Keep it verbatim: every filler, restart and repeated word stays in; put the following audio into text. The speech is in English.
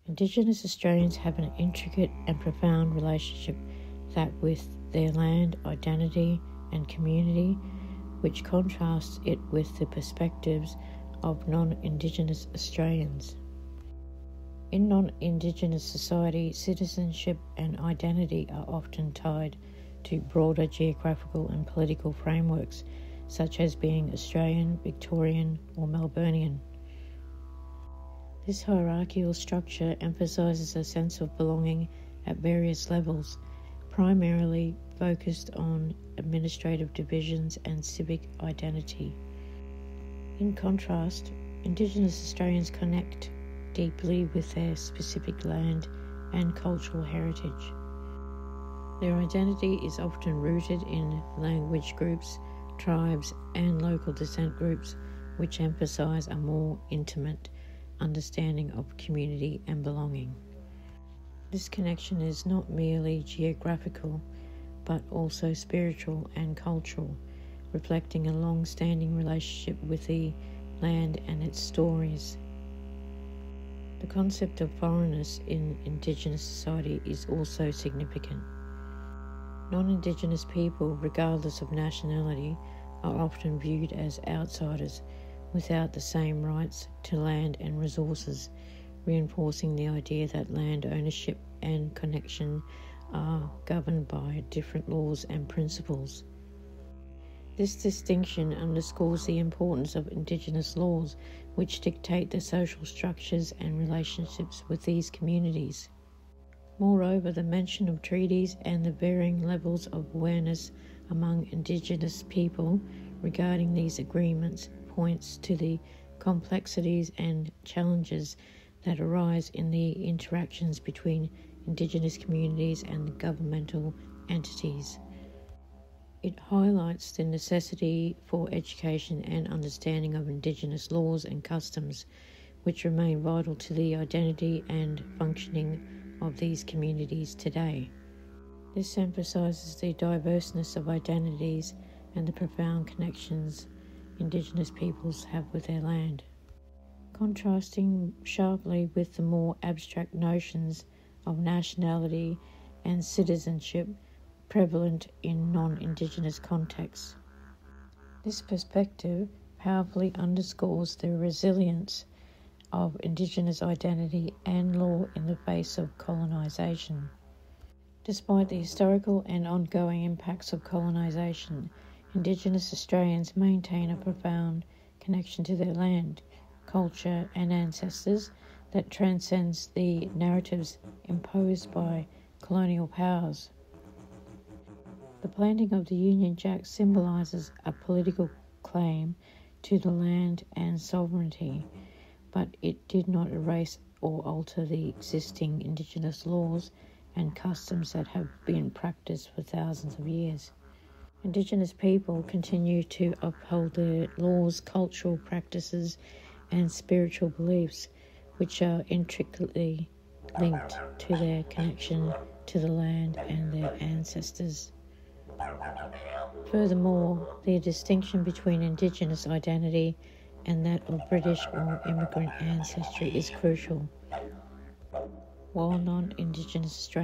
Indigenous Australians have an intricate and profound relationship that with their land, identity and community, which contrasts it with the perspectives of non-Indigenous Australians. In non-Indigenous society, citizenship and identity are often tied to broader geographical and political frameworks, such as being Australian, Victorian or Melburnian. This hierarchical structure emphasises a sense of belonging at various levels, primarily focused on administrative divisions and civic identity. In contrast, Indigenous Australians connect deeply with their specific land and cultural heritage. Their identity is often rooted in language groups, tribes and local descent groups, which emphasise a more intimate understanding of community and belonging. This connection is not merely geographical, but also spiritual and cultural, reflecting a long-standing relationship with the land and its stories. The concept of foreignness in Indigenous society is also significant. Non-Indigenous people, regardless of nationality, are often viewed as outsiders without the same rights to land and resources, reinforcing the idea that land ownership and connection are governed by different laws and principles. This distinction underscores the importance of Indigenous laws, which dictate the social structures and relationships with these communities. Moreover, the mention of treaties and the varying levels of awareness among Indigenous people regarding these agreements points to the complexities and challenges that arise in the interactions between Indigenous communities and governmental entities. It highlights the necessity for education and understanding of Indigenous laws and customs, which remain vital to the identity and functioning of these communities today. This emphasises the diverseness of identities and the profound connections Indigenous peoples have with their land, contrasting sharply with the more abstract notions of nationality and citizenship prevalent in non-Indigenous contexts. This perspective powerfully underscores the resilience of Indigenous identity and law in the face of colonisation. Despite the historical and ongoing impacts of colonisation, Indigenous Australians maintain a profound connection to their land, culture and ancestors that transcends the narratives imposed by colonial powers. The planting of the Union Jack symbolises a political claim to the land and sovereignty, but it did not erase or alter the existing Indigenous laws and customs that have been practiced for thousands of years. Indigenous people continue to uphold their laws, cultural practices and spiritual beliefs, which are intricately linked to their connection to the land and their ancestors. Furthermore, the distinction between Indigenous identity and that of British or immigrant ancestry is crucial. While non-Indigenous Australians